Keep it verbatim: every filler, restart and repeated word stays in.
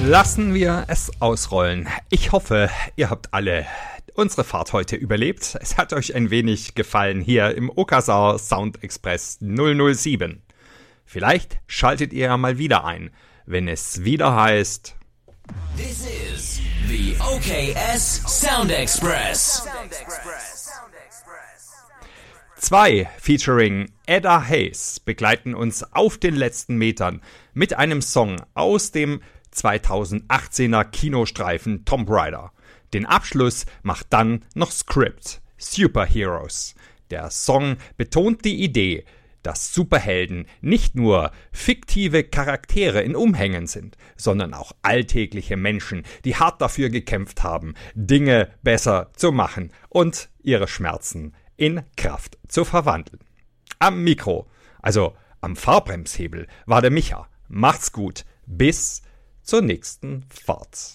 Lassen wir es ausrollen. Ich hoffe, ihr habt alle unsere Fahrt heute überlebt. Es hat euch ein wenig gefallen hier im Okazar Sound Express null null sieben. Vielleicht schaltet ihr ja mal wieder ein, wenn es wieder heißt... This is the O K S Sound Express. Zwei featuring Edda Hayes begleiten uns auf den letzten Metern mit einem Song aus dem zweitausendachtzehner Kinostreifen Tomb Raider. Den Abschluss macht dann noch Script, Superheroes. Der Song betont die Idee, dass Superhelden nicht nur fiktive Charaktere in Umhängen sind, sondern auch alltägliche Menschen, die hart dafür gekämpft haben, Dinge besser zu machen und ihre Schmerzen in Kraft zu verwandeln. Am Mikro, also am Fahrbremshebel, war der Micha. Macht's gut, bis zur nächsten Fahrt.